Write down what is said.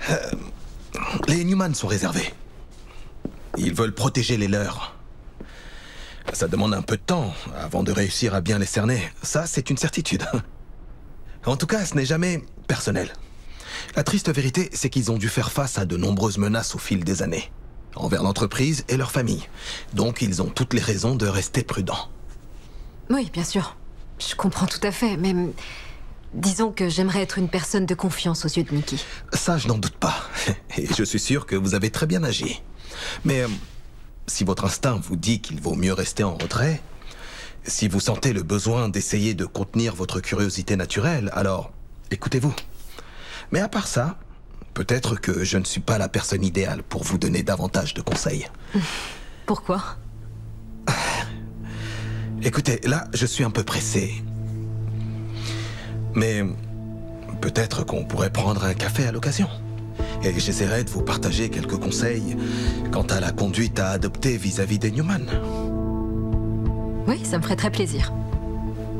Les Newman sont réservés. Ils veulent protéger les leurs. Ça demande un peu de temps avant de réussir à bien les cerner. Ça, c'est une certitude. En tout cas, ce n'est jamais personnel. La triste vérité, c'est qu'ils ont dû faire face à de nombreuses menaces au fil des années, envers l'entreprise et leur famille. Donc, ils ont toutes les raisons de rester prudents. Oui, bien sûr. Je comprends tout à fait, mais... disons que j'aimerais être une personne de confiance aux yeux de Mickey. Ça, je n'en doute pas. Et je suis sûr que vous avez très bien agi. Mais si votre instinct vous dit qu'il vaut mieux rester en retrait, si vous sentez le besoin d'essayer de contenir votre curiosité naturelle, alors écoutez-vous. Mais à part ça, peut-être que je ne suis pas la personne idéale pour vous donner davantage de conseils. Pourquoi ? Écoutez, là, je suis un peu pressé. Mais peut-être qu'on pourrait prendre un café à l'occasion. Et j'essaierai de vous partager quelques conseils quant à la conduite à adopter vis-à-vis des Newman. Oui, ça me ferait très plaisir.